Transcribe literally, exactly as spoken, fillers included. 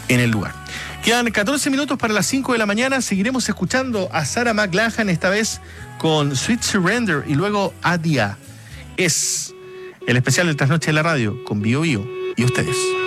en el lugar. Quedan catorce minutos para las cinco de la mañana. Seguiremos escuchando a Sarah McLachlan, esta vez con Sweet Surrender y luego Adia. Es el especial del Trasnoche de la Radio con Bio Bio y ustedes.